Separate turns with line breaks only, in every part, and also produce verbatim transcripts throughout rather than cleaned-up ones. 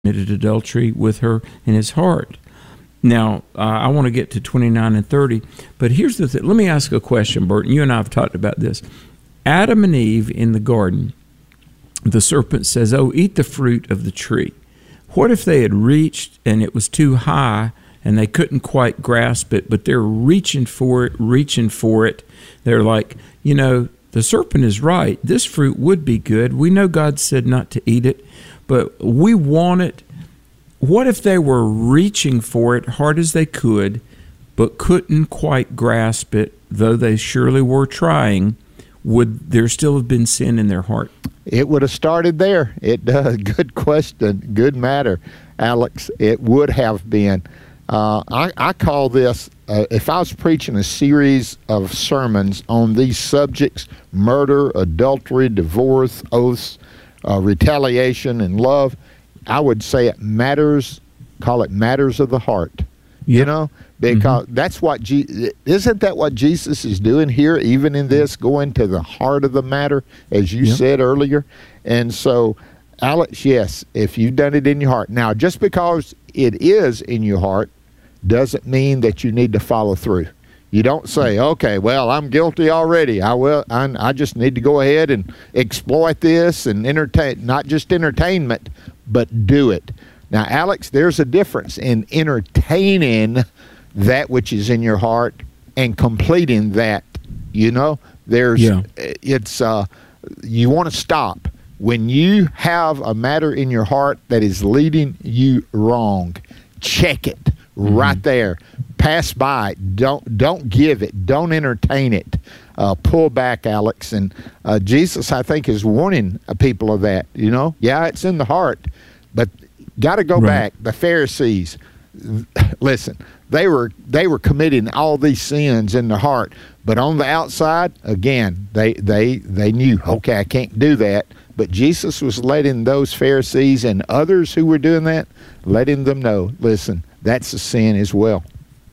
committed adultery with her in his heart. Now, uh, I want to get to twenty-nine and thirty, but here's the thing. Let me ask a question, Burton. You and I have talked about this. Adam and Eve in the garden, the serpent says, oh, eat the fruit of the tree. What if they had reached and it was too high and they couldn't quite grasp it, but they're reaching for it, reaching for it. They're like, you know, the serpent is right. This fruit would be good. We know God said not to eat it, but we want it. What if they were reaching for it hard as they could, but couldn't quite grasp it, though they surely were trying? Would there still have been sin in their heart?
It would have started there. It does. Good question. Good matter, Alex. It would have been. Uh, I, I call this, uh, if I was preaching a series of sermons on these subjects, murder, adultery, divorce, oaths, uh, retaliation, and love, I would say it matters, call it matters of the heart, you yep. know, because mm-hmm. that's what, Je- isn't that what Jesus is doing here, even in this, going to the heart of the matter, as you yep. said earlier. And so, Alex, yes, if you've done it in your heart. Now, just because it is in your heart doesn't mean that you need to follow through. You don't say, okay, well, I'm guilty already. I will. I, I just need to go ahead and exploit this and entertain, not just entertainment, but do it. Now, Alex, there's a difference in entertaining that which is in your heart and completing that. You know, there's, yeah. it's, uh, you want to stop. When you have a matter in your heart that is leading you wrong, check it mm-hmm. right there. Pass by. Don't don't give it. Don't entertain it. Uh, pull back, Alex. And uh, Jesus, I think, is warning people of that. You know, yeah, it's in the heart, but got to go right. back. The Pharisees, listen, they were they were committing all these sins in the heart, but on the outside, again, they they they knew, okay, I can't do that. But Jesus was letting those Pharisees and others who were doing that, letting them know, listen, that's a sin as well.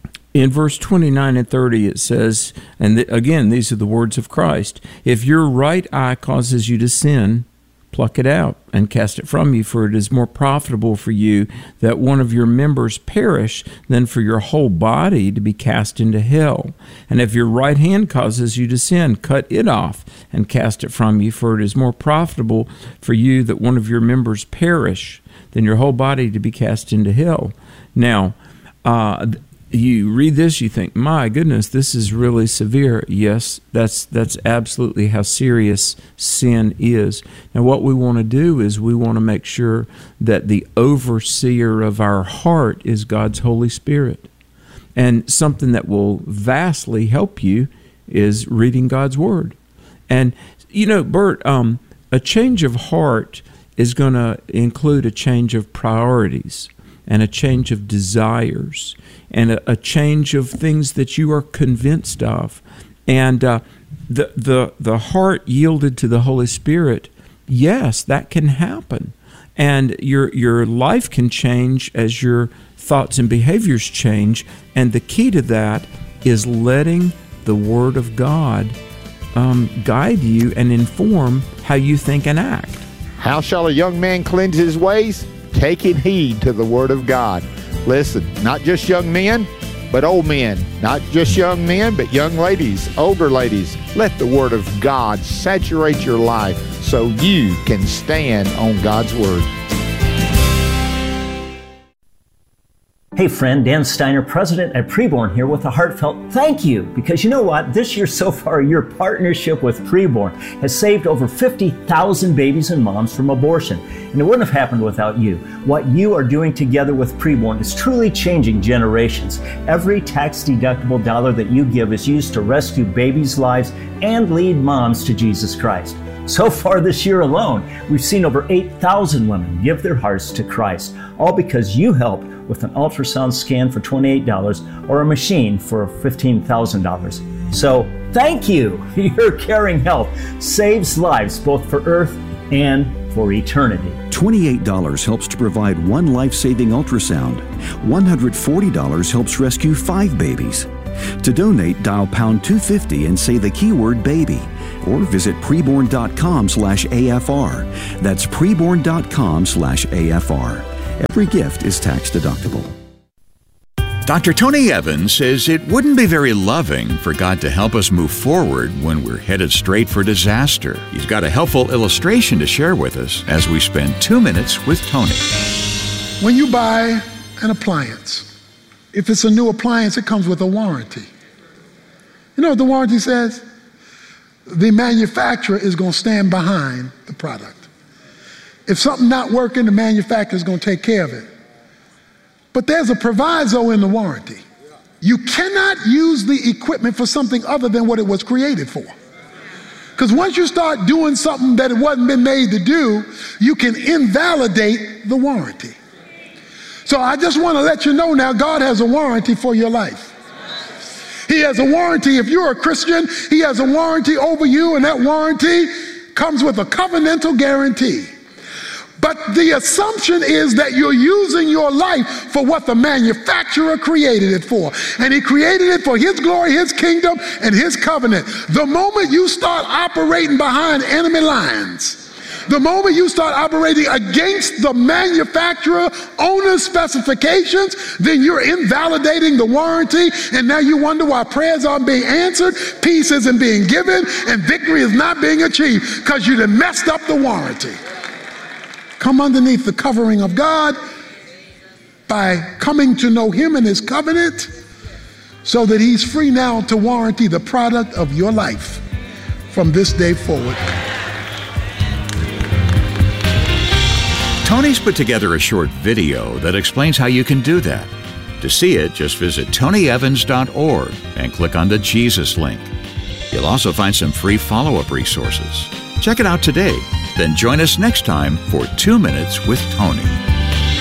In verse twenty-nine and thirty, it says, and th- again, these are the words of Christ, if your right eye causes you to sin, pluck it out and cast it from you, for it is more profitable for you that one of your members perish than for your whole body to be cast into hell. And if your right hand causes you to sin, cut it off and cast it from you, for it is more profitable for you that one of your members perish than your whole body to be cast into hell. Now, uh, you read this, you think, my goodness, this is really severe. Yes, that's that's absolutely how serious sin is. Now, what we want to do is we want to make sure that the overseer of our heart is God's Holy Spirit. And something that will vastly help you is reading God's Word. And, you know, Bert, um, a change of heart is going to include a change of priorities and a change of desires, and a, a change of things that you are convinced of. And uh, the, the, the heart yielded to the Holy Spirit, yes, that can happen. And your, your life can change as your thoughts and behaviors change. And the key to that is letting the Word of God um, guide you and inform how you think and act.
How shall a young man cleanse his ways? Taking heed to the Word of God. Listen, not just young men, but old men. Not just young men, but young ladies, older ladies. Let the Word of God saturate your life so you can stand on God's Word.
Hey friend, Dan Steiner, president at Preborn here with a heartfelt thank you. Because you know what? This year so far, your partnership with Preborn has saved over fifty thousand babies and moms from abortion. And it wouldn't have happened without you. What you are doing together with Preborn is truly changing generations. Every tax-deductible dollar that you give is used to rescue babies' lives and lead moms to Jesus Christ. So far this year alone, we've seen over eight thousand women give their hearts to Christ, all because you helped with an ultrasound scan for twenty-eight dollars or a machine for fifteen thousand dollars. So thank you. Your caring help saves lives both for earth and for eternity.
twenty-eight dollars helps to provide one life-saving ultrasound. one hundred forty dollars helps rescue five babies. To donate, dial pound two fifty and say the keyword baby, or visit preborn dot com slash A F R. That's preborn dot com slash A F R. Every gift is tax deductible.
Doctor Tony Evans says it wouldn't be very loving for God to help us move forward when we're headed straight for disaster. He's got a helpful illustration to share with us as we spend two minutes with Tony.
When you buy an appliance, if it's a new appliance, it comes with a warranty. You know what the warranty says? The manufacturer is going to stand behind the product. If something's not working, the manufacturer is going to take care of it. But there's a proviso in the warranty. You cannot use the equipment for something other than what it was created for. Because once you start doing something that it wasn't been made to do, you can invalidate the warranty. So I just want to let you know now, God has a warranty for your life. He has a warranty. If you're a Christian, he has a warranty over you, and that warranty comes with a covenantal guarantee. But the assumption is that you're using your life for what the manufacturer created it for. And he created it for his glory, his kingdom, and his covenant. The moment you start operating behind enemy lines, the moment you start operating against the manufacturer owner's specifications, then you're invalidating the warranty, and now you wonder why prayers aren't being answered, peace isn't being given, and victory is not being achieved, because you done messed up the warranty. Come underneath the covering of God by coming to know him and his covenant, so that he's free now to warranty the product of your life from this day forward.
Tony's put together a short video that explains how you can do that. To see it, just visit tony evans dot org and click on the Jesus link. You'll also find some free follow-up resources. Check it out today. Then join us next time for Two Minutes with Tony.